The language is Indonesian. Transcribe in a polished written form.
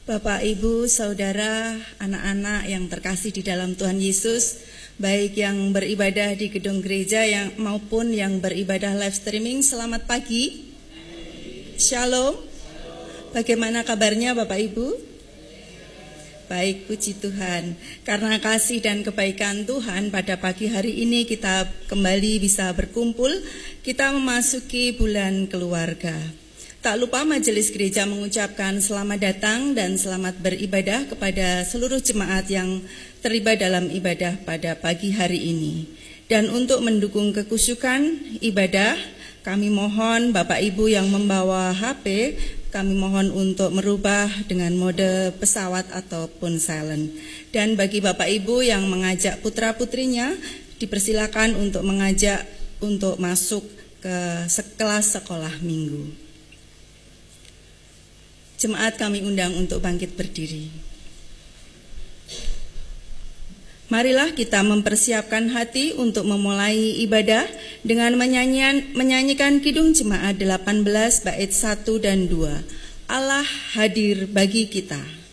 Bapak, Ibu, Saudara, anak-anak yang terkasih di dalam Tuhan Yesus, baik yang beribadah di gedung gereja maupun yang beribadah live streaming, selamat pagi. Shalom. Bagaimana kabarnya Bapak Ibu? Baik, puji Tuhan. Karena kasih dan kebaikan Tuhan, pada pagi hari ini kita kembali bisa berkumpul. Kita memasuki bulan keluarga. Tak lupa majelis gereja mengucapkan selamat datang dan selamat beribadah kepada seluruh jemaat yang terlibat dalam ibadah pada pagi hari ini. Dan untuk mendukung kekusyukan ibadah, kami mohon Bapak Ibu yang membawa HP, kami mohon untuk merubah dengan mode pesawat ataupun silent. Dan bagi Bapak Ibu yang mengajak putra-putrinya, dipersilakan untuk mengajak untuk masuk ke kelas sekolah minggu. Jemaat kami undang untuk bangkit berdiri. Marilah kita mempersiapkan hati untuk memulai ibadah dengan menyanyikan Kidung Jemaat 18 bait 1 dan 2. Allah hadir bagi kita.